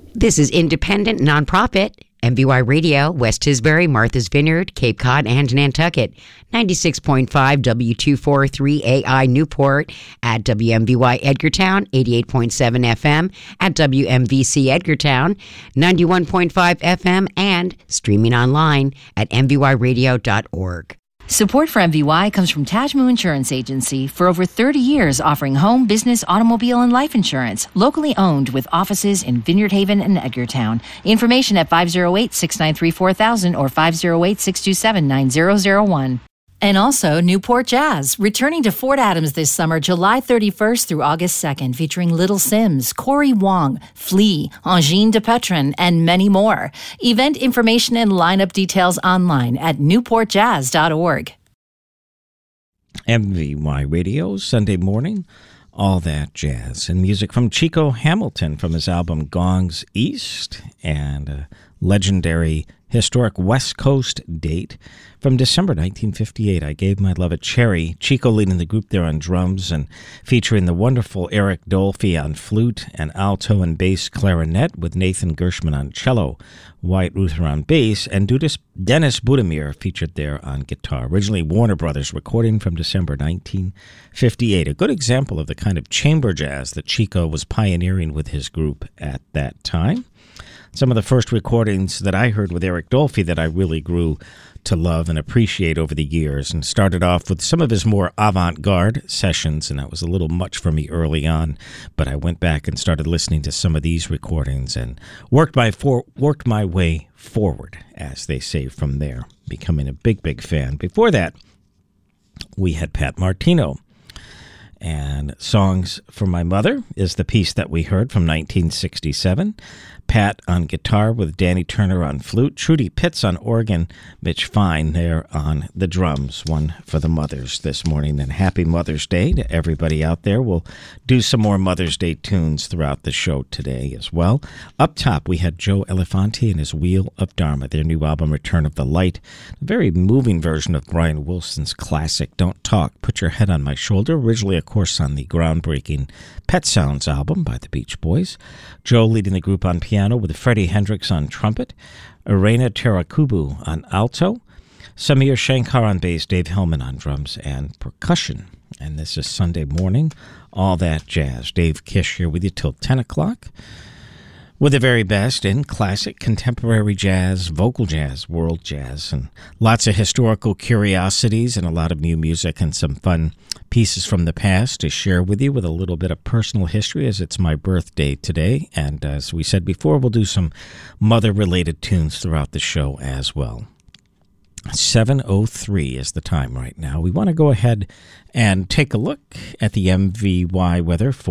This is independent, nonprofit, MVY Radio, West Tisbury, Martha's Vineyard, Cape Cod, and Nantucket. 96.5 W243 AI Newport, at WMVY Edgartown, 88.7 FM, at WMVC Edgartown, 91.5 FM, and streaming online at mvyradio.org. Support for MVY comes from Tajmu Insurance Agency, for over 30 years offering home, business, automobile, and life insurance, locally owned with offices in Vineyard Haven and Edgartown. Information at 508-693-4000 or 508-627-9001. And also Newport Jazz, returning to Fort Adams this summer, July 31st through August 2nd, featuring Little Sims, Corey Wong, Flea, Angine de Petron, and many more. Event information and lineup details online at newportjazz.org. MVY Radio, Sunday morning, all that jazz. And music from Chico Hamilton from his album Gongs East, and a legendary historic West Coast date from December 1958. I Gave My Love a Cherry. Chico leading the group there on drums and featuring the wonderful Eric Dolphy on flute and alto and bass clarinet, with Nathan Gershman on cello, Wyatt Ruther on bass, and Dennis Budimir featured there on guitar. Originally Warner Brothers recording from December 1958. A good example of the kind of chamber jazz that Chico was pioneering with his group at that time. Some of the first recordings that I heard with Eric Dolphy that I really grew to love and appreciate over the years, and started off with some of his more avant-garde sessions, and that was a little much for me early on, but I went back and started listening to some of these recordings and worked my way forward, as they say, from there, becoming a big fan. Before that, we had Pat Martino. And Songs for My Mother is the piece that we heard from 1967. Pat on guitar with Danny Turner on flute, Trudy Pitts on organ, Mitch Fine there on the drums. One for the mothers this morning. And happy Mother's Day to everybody out there. We'll do some more Mother's Day tunes throughout the show today as well. Up top, we had Joe Elefante and his Wheel of Dharma, their new album Return of the Light. A very moving version of Brian Wilson's classic Don't Talk, Put Your Head on My Shoulder, originally, of course, on the groundbreaking Pet Sounds album by the Beach Boys. Joe leading the group on piano with Freddie Hendrix on trumpet, Irena Terakubu on alto, Samir Shankar on bass, Dave Hellman on drums and percussion. And this is Sunday morning, all that jazz. Dave Kish here with you till 10 o'clock. With the very best in classic, contemporary jazz, vocal jazz, world jazz, and lots of historical curiosities and a lot of new music and some fun pieces from the past to share with you, with a little bit of personal history, as it's my birthday today. And as we said before, we'll do some mother-related tunes throughout the show as well. 7:03 is the time right now. We want to go ahead and take a look at the MVY weather for